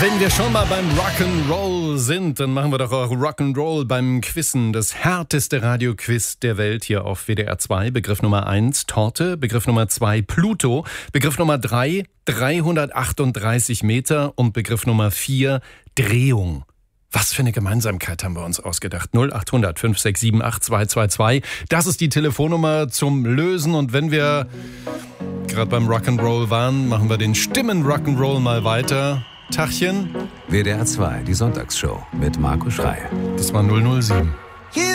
Wenn wir schon mal beim Rock'n'Roll sind, dann machen wir doch auch Rock'n'Roll beim Quizzen. Das härteste Radioquiz der Welt hier auf WDR 2. Begriff Nummer 1, Torte. Begriff Nummer 2, Pluto. Begriff Nummer 3, 338 Meter. Und Begriff Nummer 4, Drehung. Was für eine Gemeinsamkeit haben wir uns ausgedacht? 0800 567 8222. Das ist die Telefonnummer zum Lösen. Und wenn wir gerade beim Rock'n'Roll waren, machen wir den Stimmen-Rock'n'Roll mal weiter. Tachchen. WDR 2, die Sonntagsshow mit Marco Schrey. Das war 007.